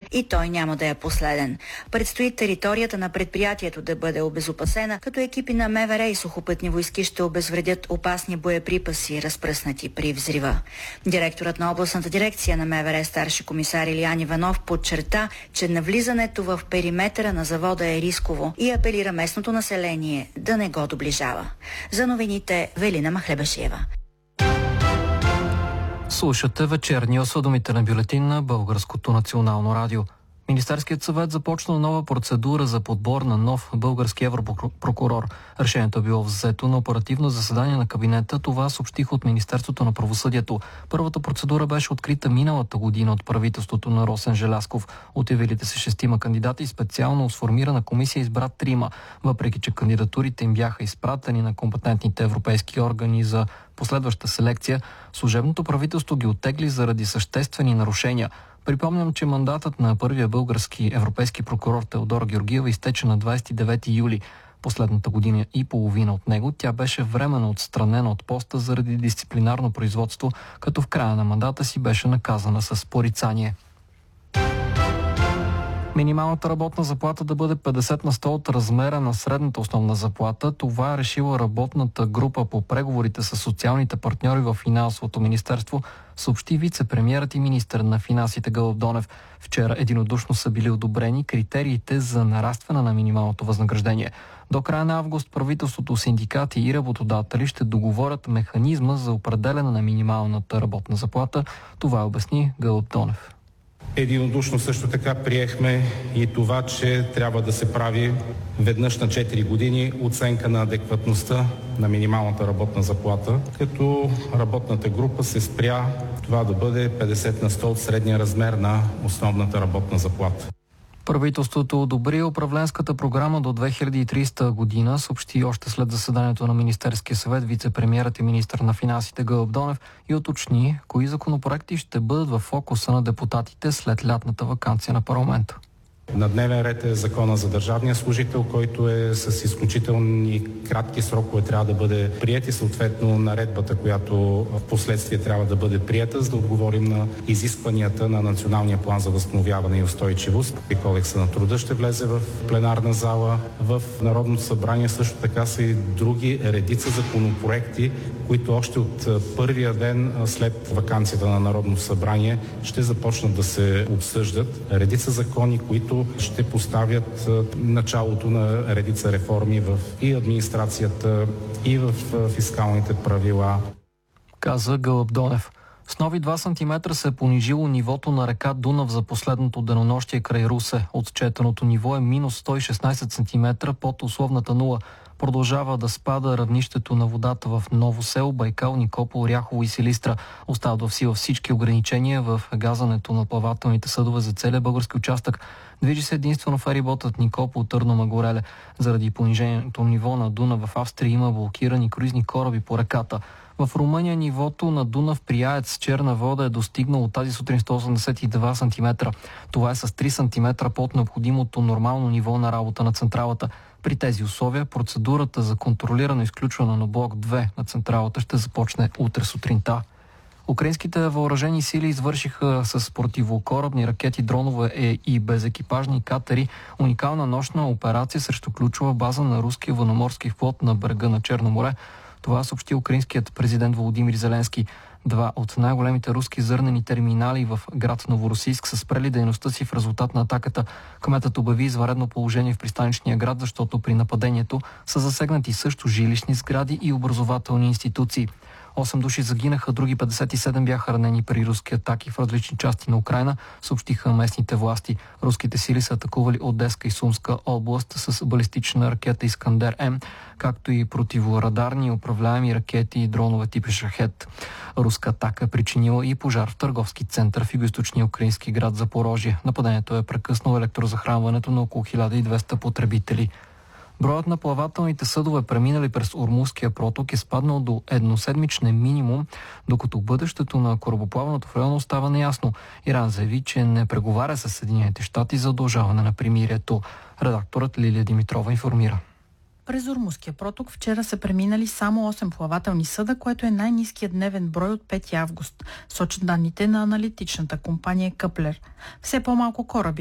и той няма да е последен. Предстои територията на предприятието да бъде обезопасена, като екипи на МВР и сухопътни войски ще обезвредят опасни боеприпаси, разпръснати при взрива. Директорът на областната дирекция на МВР, старши комисар Илиян Иванов, подчерта, че навлизането в периметъра на завода е рисково и апелира местното население да не го доближава. За новините Велина Махлебашиева. Слушате вечерния осведомителен бюлетин на Българското национално радио. Министерският съвет започна нова процедура за подбор на нов български европрокурор. Решението е било взето на оперативно заседание на кабинета. Това съобщиха от Министерството на правосъдието. Първата процедура беше открита миналата година от правителството на Росен Желязков. От явилите се 6 кандидати специално сформирана комисия избра 3, въпреки че кандидатурите им бяха изпратени на компетентните европейски органи за последваща селекция. Служебното правителство ги оттегли заради съществени нарушения. Припомням, че мандатът на първия български европейски прокурор Теодора Георгиева изтече на 29 юли. Последната година и половина от него тя беше временно отстранена от поста заради дисциплинарно производство, като в края на мандата си беше наказана с порицание. Минималната работна заплата да бъде 50 на 100 от размера на средната основна заплата. Това е решила работната група по преговорите с социалните партньори в финансовото министерство, съобщи вице-премиерът и министър на финансите Гълъб Донев. Вчера единодушно са били одобрени критериите за нарастване на минималното възнаграждение. До края на август правителството, синдикати и работодатели ще договорят механизма за определяне на минималната работна заплата. Това обясни Гълъб Донев. Единодушно също така приехме и това, че трябва да се прави веднъж на 4 години оценка на адекватността на минималната работна заплата, като работната група се спря това да бъде 50 на 100 от средния размер на основната работна заплата. Правителството одобри управленската програма до 2030 година, съобщи още след заседанието на Министерския съвет вице-премиерът и министър на финансите Гълъб Донев и уточни кои законопроекти ще бъдат в фокуса на депутатите след лятната ваканция на парламента. На дневен ред е закона за държавния служител, който е с изключителни кратки срокове, трябва да бъде приет и съответно наредбата, която в последствие трябва да бъде приета, за да отговорим на изискванията на Националния план за възстановяване и устойчивост. И Кодекса на труда ще влезе в пленарна зала. В Народното събрание също така са и други редица законопроекти, които още от първия ден след ваканцията на Народното събрание ще започнат да се обсъждат. Редица закони, които ще поставят началото на редица реформи в и администрацията, и в фискалните правила. Каза Гълъб Донев. С нови 2 см се е понижило нивото на река Дунав за последното денонощие край Русе. Отчетеното ниво е минус 116 см под условната нула. Продължава да спада равнището на водата в Ново село, Байкал, Никопол, Ряхово и Силистра. Остават в сила всички ограничения в газането на плавателните съдове за целия български участък. Движи се единствено фериботът Никопол, Търно, Магореле. Заради понижението ниво на Дунав в Австрия има блокирани круизни кораби по реката. В Румъния нивото на Дунав при АЕЦ Черна вода е достигнало тази сутрин 182 см. Това е с 3 см под необходимото нормално ниво на работа на централата. При тези условия процедурата за контролирано изключване на блок 2 на централата ще започне утре сутринта. Украинските въоръжени сили извършиха с противокорабни ракети, дронове и безекипажни катери уникална нощна операция срещу ключова база на руския военноморски флот на брега на Черно море. Това съобщи украинският президент Володимир Зеленски. 2 от най-големите руски зърнени терминали в град Новоросийск са спрели дейността си в резултат на атаката. Кметът обяви извънредно положение в пристанищния град, защото при нападението са засегнати също жилищни сгради и образователни институции. 8 души загинаха, други 57 бяха ранени при руски атаки в различни части на Украйна, съобщиха местните власти. Руските сили са атакували Одеска и Сумска област с балистична ракета Искандер-М, както и противорадарни и управляеми ракети и дронове типа Шахед. Руска атака е причинила и пожар в търговски център в югоизточния украински град Запорожие. Нападението е прекъснало електрозахранването на около 1200 потребители. Броят на плавателните съдове, преминали през Ормузския проток, е спаднал до едноседмичен минимум, докато бъдещето на корабоплаването в района остава неясно. Иран заяви, че не преговаря с Съединените щати за удължаване на примирието. Редакторът Лилия Димитрова информира. През Ормузския проток вчера са преминали само 8 плавателни съда, което е най-ниският дневен брой от 5 август, сочат данните на аналитичната компания Къплер. Все по-малко кораби